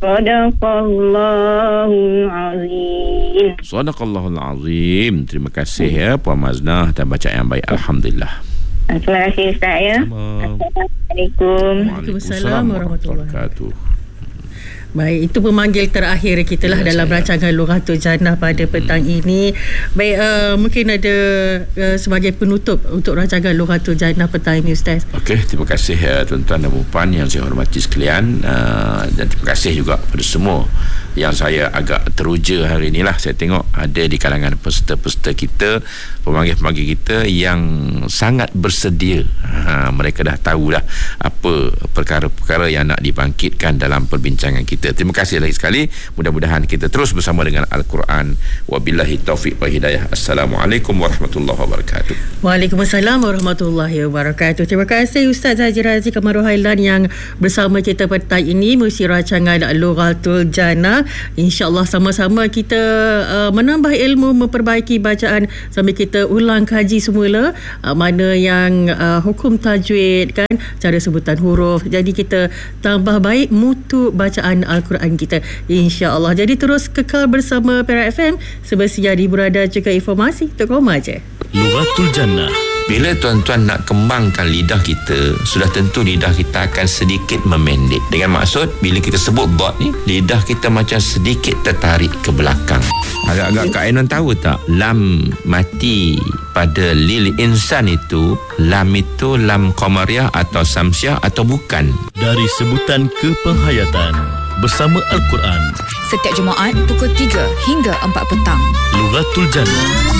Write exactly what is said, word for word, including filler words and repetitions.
Sadaqallahul azim. Sadaqallahul azim. Terima kasih ya Puan Maznah dan bacaan yang baik. Alhamdulillah. Terima kasih Ustaz ya. Assalamualaikum. Waalaikumsalam warahmatullahi wabarakatuh. Baik, itu pemanggil terakhir kita lah ya, dalam saya. rancangan Lughatul Jannah pada petang hmm. ini. Baik, uh, mungkin ada uh, sebagai penutup untuk rancangan Lughatul Jannah petang ini, Ustaz. Okey, terima kasih uh, tuan-tuan dan puan yang saya hormati sekalian, uh, dan terima kasih juga kepada semua yang saya agak teruja hari inilah. Saya tengok ada di kalangan peserta-peserta kita, pemanggil-pemanggil kita yang sangat bersedia. Ha, mereka dah tahu dah apa perkara-perkara yang nak dibangkitkan dalam perbincangan kita. Terima kasih lagi sekali. Mudah-mudahan kita terus bersama dengan Al-Quran. Wabillahi taufiq wa hidayah. Assalamualaikum warahmatullahi wabarakatuh. Waalaikumsalam warahmatullahi wabarakatuh. Terima kasih Ustaz Haji Razi Kamarul Hailan yang bersama kita petang ini mengisi rancangan Lughatul Jannah. InsyaAllah sama-sama kita uh, menambah ilmu, memperbaiki bacaan sambil kita ulang kaji semula uh, mana yang uh, hukum tajwid kan, cara sebutan huruf. Jadi kita tambah baik mutu bacaan Al-Quran kita, insya-Allah. Jadi terus kekal bersama Perak F M, sebersedia di berada juga informasi untuk remaja. Lughatul Jannah. Bila tuan-tuan nak kembangkan lidah kita, sudah tentu lidah kita akan sedikit memendek. Dengan maksud, bila kita sebut dot ni, lidah kita macam sedikit tertarik ke belakang. Agak-agak Kak Ainon tahu tak, lam mati pada lil insan itu, lam itu lam qamariyah atau samsiah atau bukan? Dari sebutan kepenghayatan bersama Al-Quran. Setiap Jumaat pukul tiga hingga empat petang. Lughatul Jannah.